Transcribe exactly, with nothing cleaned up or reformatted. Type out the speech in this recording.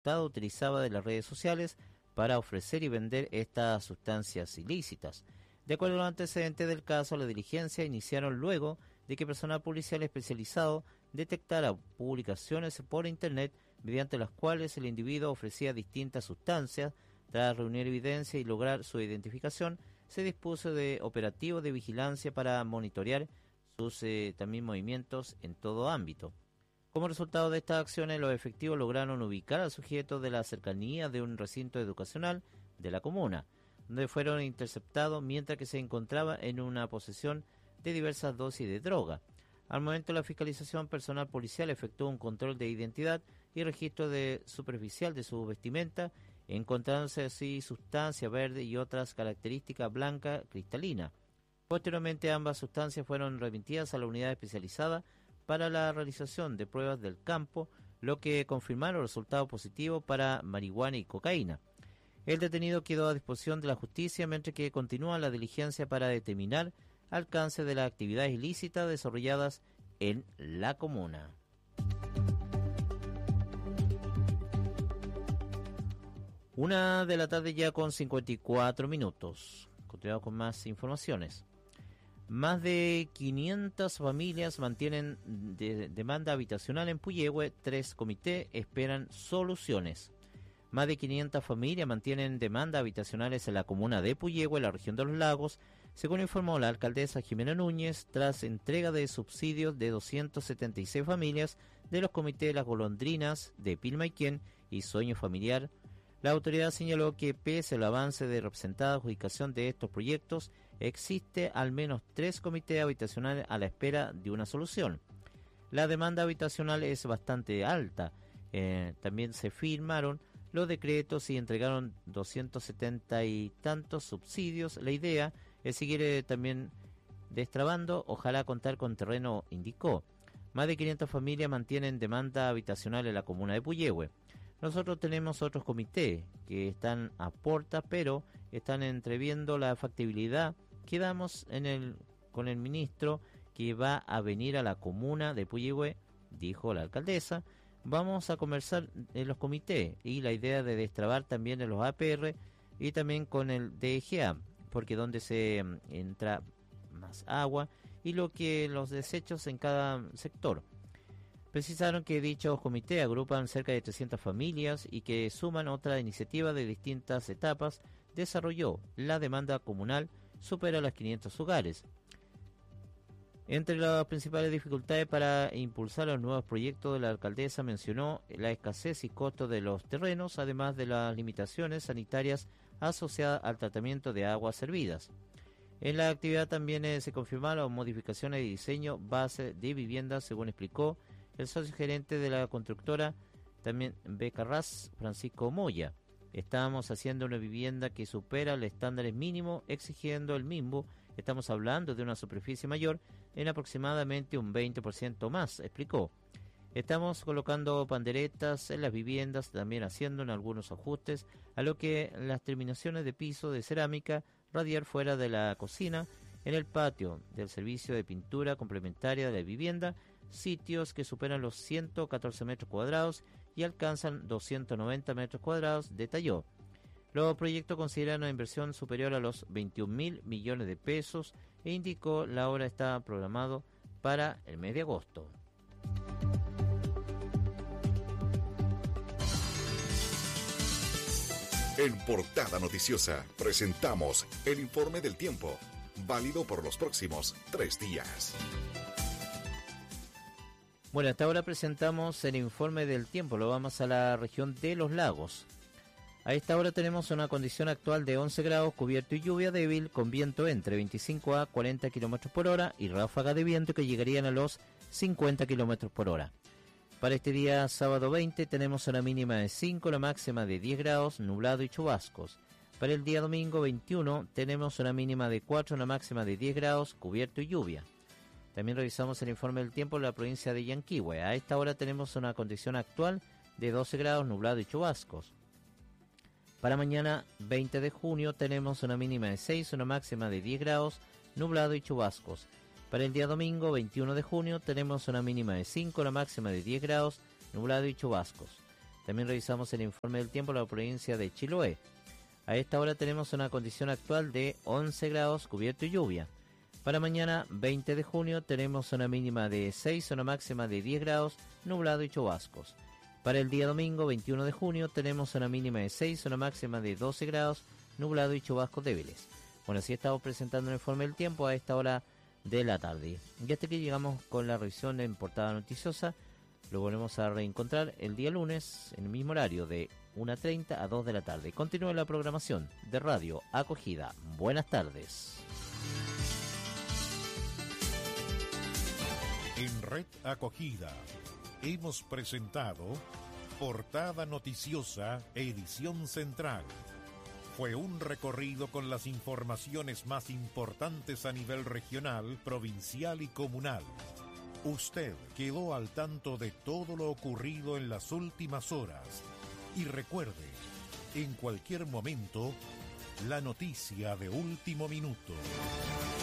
Estado utilizaba de las redes sociales para ofrecer y vender estas sustancias ilícitas. De acuerdo a los antecedentes del caso, la diligencia iniciaron luego de que personal policial especializado detectara publicaciones por internet mediante las cuales el individuo ofrecía distintas sustancias. Tras reunir evidencia y lograr su identificación, se dispuso de operativos de vigilancia para monitorear sus eh, también movimientos en todo ámbito. Como resultado de estas acciones, los efectivos lograron ubicar al sujeto de la cercanía de un recinto educacional de la comuna, donde fueron interceptados mientras que se encontraba en una posesión de diversas dosis de droga. Al momento de la fiscalización, personal policial efectuó un control de identidad y registro de superficial de su vestimenta, encontrándose así sustancia verde y otras características blanca cristalina. Posteriormente, ambas sustancias fueron remitidas a la unidad especializada para la realización de pruebas del campo, lo que confirmaron resultados positivos para marihuana y cocaína. El detenido quedó a disposición de la justicia mientras que continúa la diligencia para determinar alcance de las actividades ilícitas desarrolladas en la comuna. Una de la tarde ya con cincuenta y cuatro minutos. Continuamos con más informaciones. Más de quinientas familias mantienen de demanda habitacional en Puyehue. Tres comités esperan soluciones. Más de quinientas familias mantienen demanda habitacionales en la comuna de Puyehue, en la región de los lagos, según informó la alcaldesa Jimena Núñez, tras entrega de subsidios de doscientas setenta y seis familias de los comités Las Golondrinas, de Pilmaiquén y Sueño Familiar. La autoridad señaló que pese al avance de representada adjudicación de estos proyectos, existe al menos tres comités habitacionales a la espera de una solución. La demanda habitacional es bastante alta. Eh, también se firmaron los decretos y entregaron doscientos setenta y tantos subsidios. La idea es seguir eh, también destrabando, ojalá contar con terreno, indicó. Más de quinientas familias mantienen demanda habitacional en la comuna de Puyehue. Nosotros tenemos otros comités que están a puerta, pero están entreviendo la factibilidad. Quedamos en el, con el ministro que va a venir a la comuna de Puyehue, dijo la alcaldesa. Vamos a conversar en los comités y la idea de destrabar también en los A P R y también con el D G A, porque donde se entra más agua y lo que los desechos en cada sector. Precisaron que dichos comités agrupan cerca de trescientas familias y que suman otra iniciativa de distintas etapas. Desarrolló la demanda comunal supera las quinientos hogares. Entre las principales dificultades para impulsar los nuevos proyectos, la alcaldesa mencionó la escasez y costo de los terrenos, además de las limitaciones sanitarias asociadas al tratamiento de aguas servidas. En la actividad también eh, se confirmaron modificaciones de diseño base de viviendas, según explicó el socio gerente de la constructora, también Becarraz, Francisco Moya. Estamos haciendo una vivienda que supera los estándares mínimos, exigiendo el mismo. Estamos hablando de una superficie mayor en aproximadamente un veinte por ciento más, explicó. Estamos colocando panderetas en las viviendas, también haciendo en algunos ajustes a lo que las terminaciones de piso de cerámica, radiar fuera de la cocina, en el patio del servicio de pintura complementaria de la vivienda, sitios que superan los ciento catorce metros cuadrados y alcanzan doscientos noventa metros cuadrados, detalló. Los proyectos consideran una inversión superior a los veintiún mil millones de pesos e indicó la obra está programado para el mes de agosto. En Portada Noticiosa presentamos el informe del tiempo, válido por los próximos tres días. Bueno, hasta ahora presentamos el informe del tiempo, lo vamos a la región de los lagos. A esta hora tenemos una condición actual de once grados, cubierto y lluvia débil, con viento entre veinticinco a cuarenta kilómetros por hora y ráfagas de viento que llegarían a los cincuenta kilómetros por hora. Para este día sábado veinte tenemos una mínima de cinco, la máxima de diez grados, nublado y chubascos. Para el día domingo veintiuno tenemos una mínima de cuatro, una máxima de diez grados, cubierto y lluvia. También revisamos el informe del tiempo en la provincia de Yanquihue. A esta hora tenemos una condición actual de doce grados, nublado y chubascos. Para mañana veinte de junio tenemos una mínima de seis, una máxima de diez grados, nublado y chubascos. Para el día domingo veintiuno de junio tenemos una mínima de cinco, una máxima de diez grados, nublado y chubascos. También revisamos el informe del tiempo en la provincia de Chiloé. A esta hora tenemos una condición actual de once grados, cubierto y lluvia. Para mañana, veinte de junio, tenemos una mínima de seis, una máxima de diez grados, nublado y chubascos. Para el día domingo, veintiuno de junio, tenemos una mínima de seis, una máxima de doce grados, nublado y chubascos débiles. Bueno, así estamos presentando el informe del tiempo a esta hora de la tarde. Y hasta aquí llegamos con la revisión en portada noticiosa. Lo volvemos a reencontrar el día lunes en el mismo horario de una treinta a dos de la tarde. Continúe la programación de Radio Acogida. Buenas tardes. En Red Acogida hemos presentado Portada Noticiosa, edición central. Fue un recorrido con las informaciones más importantes a nivel regional, provincial y comunal. Usted quedó al tanto de todo lo ocurrido en las últimas horas. Y recuerde, en cualquier momento, la noticia de último minuto.